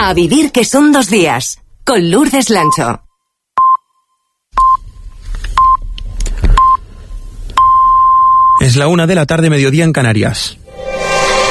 A vivir que son 2 días, con Lourdes Lancho. Es la 1 de la tarde, mediodía en Canarias.